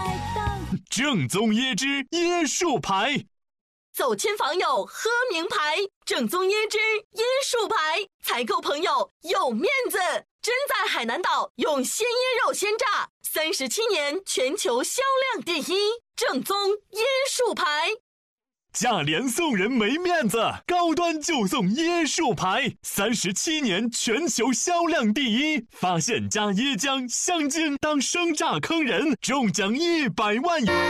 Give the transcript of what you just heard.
正宗椰汁椰树牌， 走亲访友喝名牌，正宗椰汁椰树牌，采购朋友有面子。真在海南岛用鲜椰肉鲜榨，37年全球销量第一，正宗椰树牌。 价廉送人没面子，高端就送椰树牌，37年全球销量第一。发现加椰浆、香精当生榨坑人，中奖100万元。